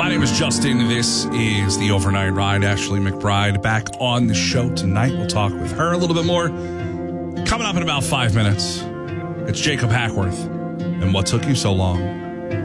My name is Justin. This is the Overnight Ride. Ashley McBride back on the show tonight. We'll talk with her a little bit more. Coming up in about 5 minutes, it's Jacob Hackworth and What Took You So Long.